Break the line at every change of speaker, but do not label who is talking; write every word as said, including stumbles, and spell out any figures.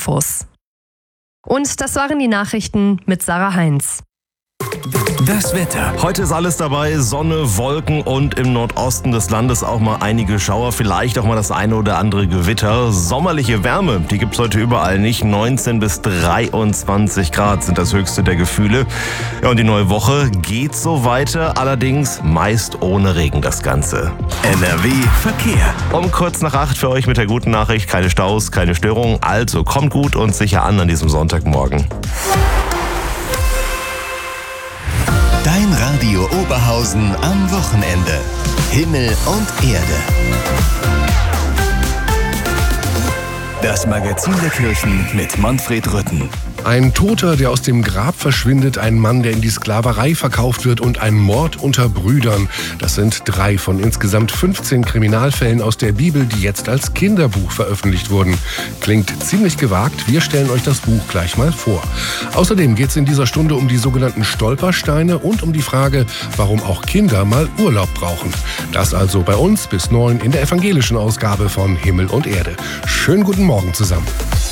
Infos. Und das waren die Nachrichten mit Sarah Heinz.
Das Wetter.
Heute ist alles dabei, Sonne, Wolken und im Nordosten des Landes auch mal einige Schauer, vielleicht auch mal das eine oder andere Gewitter. Sommerliche Wärme, die gibt's heute überall nicht. neunzehn bis dreiundzwanzig Grad sind das höchste der Gefühle. Ja, und die neue Woche geht so weiter, allerdings meist ohne Regen das Ganze.
N R W Verkehr.
Um kurz nach acht für euch mit der guten Nachricht, keine Staus, keine Störungen. Also kommt gut und sicher an an diesem Sonntagmorgen.
Dein Radio Oberhausen am Wochenende. Himmel und Erde. Das Magazin der Kirchen mit Manfred Rütten.
Ein Toter, der aus dem Grab verschwindet, ein Mann, der in die Sklaverei verkauft wird und ein Mord unter Brüdern. Das sind drei von insgesamt fünfzehn Kriminalfällen aus der Bibel, die jetzt als Kinderbuch veröffentlicht wurden. Klingt ziemlich gewagt, wir stellen euch das Buch gleich mal vor. Außerdem geht es in dieser Stunde um die sogenannten Stolpersteine und um die Frage, warum auch Kinder mal Urlaub brauchen. Das also bei uns bis neun in der evangelischen Ausgabe von Himmel und Erde. Schönen guten Morgen zusammen.